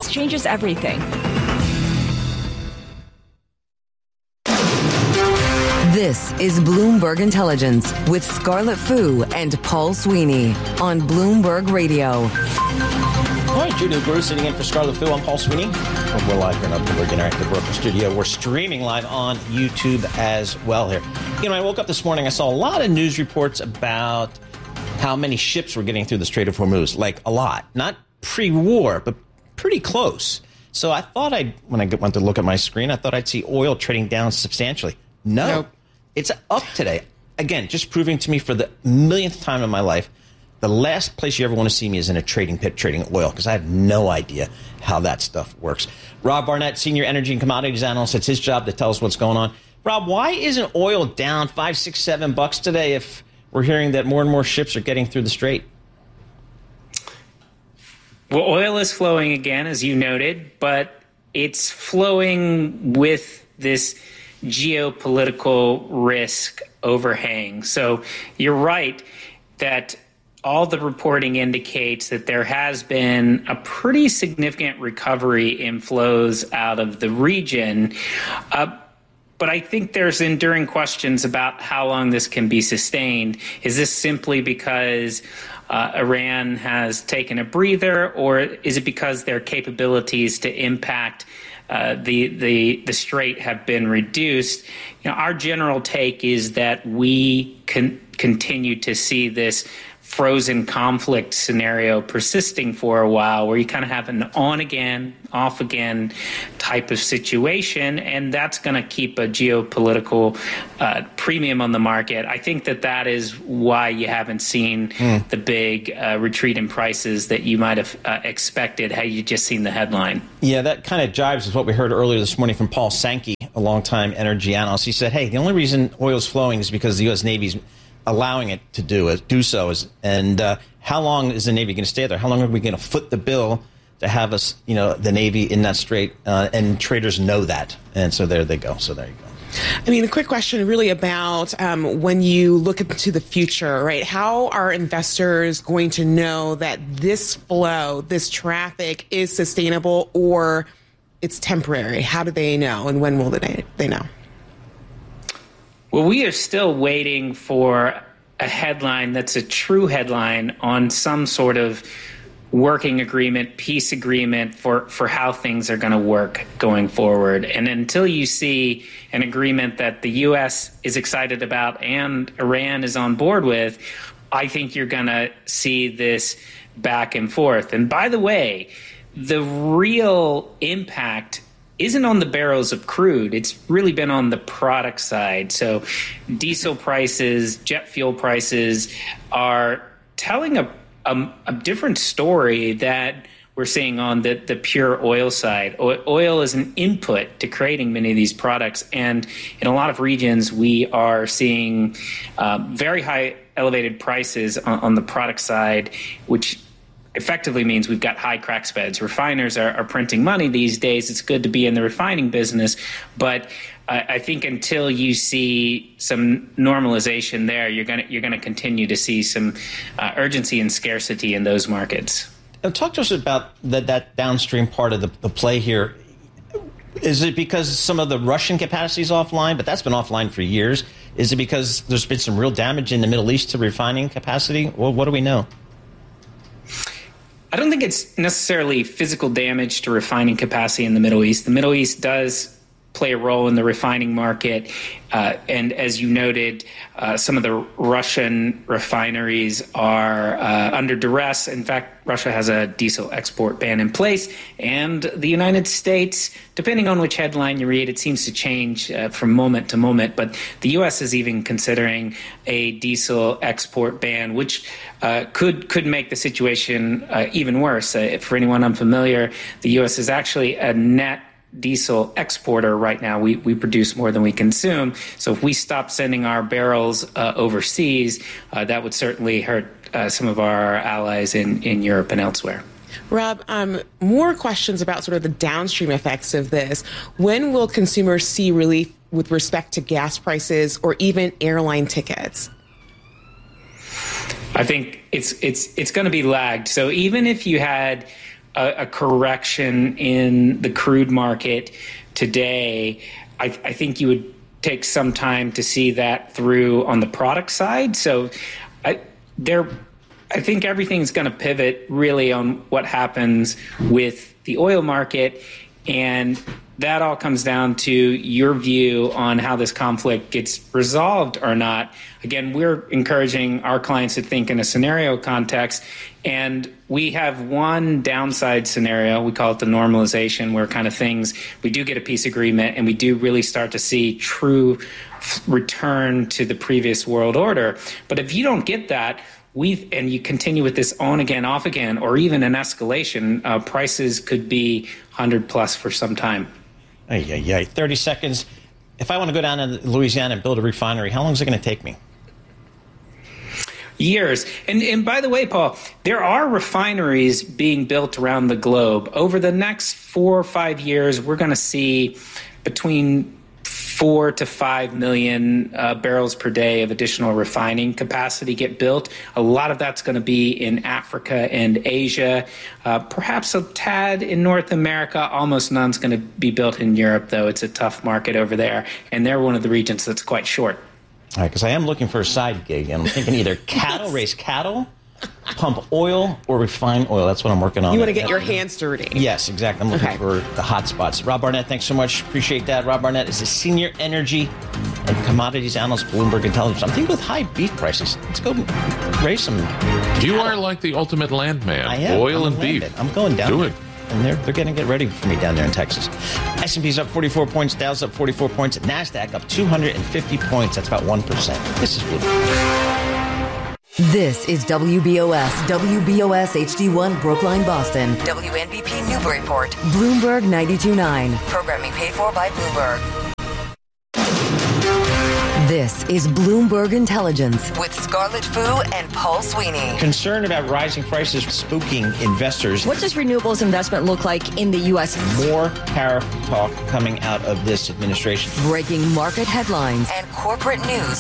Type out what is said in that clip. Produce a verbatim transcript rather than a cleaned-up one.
changes everything. This is Bloomberg Intelligence with Scarlett Fu and Paul Sweeney on Bloomberg Radio. All right, Judah Brew sitting in for Scarlett Fu. I'm Paul Sweeney. We're live here in our Bloomberg Interactive Broker Studio. We're streaming live on YouTube as well here. You know, I woke up this morning, I saw a lot of news reports about how many ships were getting through the Strait of Hormuz. Like, a lot. Not pre-war, but pretty close. So I thought I'd, when I went to look at my screen, I thought I'd see oil trading down substantially. No. Nope. It's up today. Again, just proving to me for the millionth time in my life, the last place you ever want to see me is in a trading pit trading oil, because I have no idea how that stuff works. Rob Barnett, Senior Energy and Commodities Analyst, it's his job to tell us what's going on. Rob, why isn't oil down five, six, seven bucks today if we're hearing that more and more ships are getting through the strait? Well, oil is flowing again, as you noted, but it's flowing with this geopolitical risk overhang. So you're right that all the reporting indicates that there has been a pretty significant recovery in flows out of the region. Uh, but I think there's enduring questions about how long this can be sustained. Is this simply because uh, Iran has taken a breather, or is it because their capabilities to impact Uh, the the the strait have been reduced? You know, our general take is that we can continue to see this frozen conflict scenario persisting for a while, where you kind of have an on again, off again type of situation, and that's going to keep a geopolitical uh, premium on the market. I think that that is why you haven't seen mm. the big uh, retreat in prices that you might have uh, expected had you just seen the headline. Yeah, that kind of jives with what we heard earlier this morning from Paul Sankey, a longtime energy analyst. He said, hey, the only reason oil is flowing is because the U S Navy's allowing it to do it, do so. Is, and uh, how long is the Navy going to stay there? How long are we going to foot the bill to have us, you know, the Navy in that strait? Uh, and traders know that. And so there they go. So there you go. I mean, a quick question really about um, when you look into the future, right? How are investors going to know that this flow, this traffic is sustainable or it's temporary? How do they know, and when will they, they know? Well, we are still waiting for a headline that's a true headline on some sort of working agreement, peace agreement for, for how things are going to work going forward. And until you see an agreement that the U S is excited about and Iran is on board with, I think you're going to see this back and forth. And by the way, the real impact isn't on the barrels of crude. It's really been on the product side. So diesel prices, jet fuel prices are telling a, a, a different story that we're seeing on the, the pure oil side. O- oil is an input to creating many of these products. And in a lot of regions, we are seeing uh, very high elevated prices on, on the product side, which effectively means we've got high crack spreads. Refiners are, are printing money these days. It's good to be in the refining business. But I, I think until you see some normalization there, you're going to you're going to continue to see some uh, urgency and scarcity in those markets. Now, talk to us about that, that downstream part of the, the play here. Is it because some of the Russian capacity is offline, but that's been offline for years? Is it because there's been some real damage in the Middle East to refining capacity? Well, what do we know? I don't think it's necessarily physical damage to refining capacity in the Middle East. The Middle East does play a role in the refining market. Uh, and as you noted, uh, some of the Russian refineries are uh, under duress. In fact, Russia has a diesel export ban in place. And the United States, depending on which headline you read, it seems to change uh, from moment to moment. But the U S is even considering a diesel export ban, which uh, could could make the situation uh, even worse. Uh, for anyone unfamiliar, the U S is actually a net diesel exporter right now. We we produce more than we consume. So if we stop sending our barrels uh, overseas, uh, that would certainly hurt uh, some of our allies in, in Europe and elsewhere. Rob, um, more questions about sort of the downstream effects of this. When will consumers see relief with respect to gas prices or even airline tickets? I think it's it's it's going to be lagged. So even if you had a, a correction in the crude market today, I, I think you would take some time to see that through on the product side. So I, there, I think everything's going to pivot really on what happens with the oil market, and that all comes down to your view on how this conflict gets resolved or not. Again, we're encouraging our clients to think in a scenario context, and we have one downside scenario. We call it the normalization, where kind of things, we do get a peace agreement and we do really start to see true return to the previous world order. But if you don't get that, we and you continue with this on again, off again, or even an escalation, uh, prices could be one hundred plus for some time. Yeah, yeah. thirty seconds. If I want to go down to Louisiana and build a refinery, how long is it going to take me? Years. And, and by the way, Paul, there are refineries being built around the globe. Over the next four or five years, we're going to see between four to five million uh, barrels per day of additional refining capacity get built. A lot of that's going to be in Africa and Asia, uh, perhaps a tad in North America. Almost none's going to be built in Europe, though. It's a tough market over there, and they're one of the regions that's quite short. All right, because I am looking for a side gig, and I'm thinking either cattle, raise cattle, pump oil, or refine oil. That's what I'm working on. You want to get your hands dirty. Yes, exactly. I'm looking Okay. for the hot spots. Rob Barnett, thanks so much. Appreciate that. Rob Barnett is a senior energy and commodities analyst, Bloomberg Intelligence. I'm thinking with high beef prices, let's go raise some You cattle. are like the ultimate landman. I am. Oil I'm and a beef. landman. I'm going down Do there. it. And they're, they're going to get ready for me down there in Texas. S and P's up forty-four points. Dow's up forty-four points. NASDAQ up two hundred fifty points. That's about one percent. This is Bloomberg. This is W B O S, W B O S H D one Brookline, Boston, W N B P Newburyport, Bloomberg ninety-two point nine. Programming paid for by Bloomberg. This is Bloomberg Intelligence with Scarlett Fu and Paul Sweeney. Concern about rising prices spooking investors. What does renewables investment look like in the U S? More tariff talk coming out of this administration. Breaking market headlines and corporate news